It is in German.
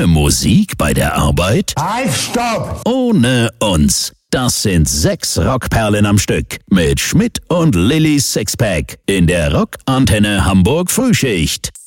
Ohne Musik bei der Arbeit? Halt, stopp! Ohne uns. Das sind 6 Rockperlen am Stück mit Schmidt und Lillys Sixpack in der Rockantenne Hamburg Frühschicht.